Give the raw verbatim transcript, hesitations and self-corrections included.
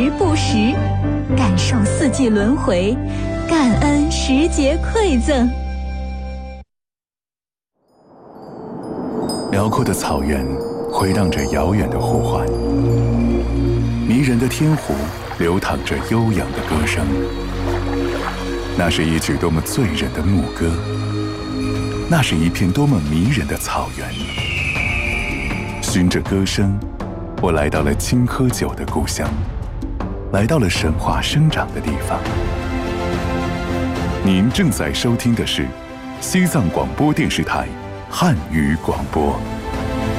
时不时，感受四季轮回，感恩时节馈赠。 辽阔的草原回荡着遥远的呼唤，迷人的天湖流淌着悠扬的歌声。那是一曲多么醉人的牧歌，那是一片多么迷人的草原。循着歌声，我来到了青稞酒的故乡，来到了神话生长的地方。您正在收听的是西藏广播电视台汉语广播。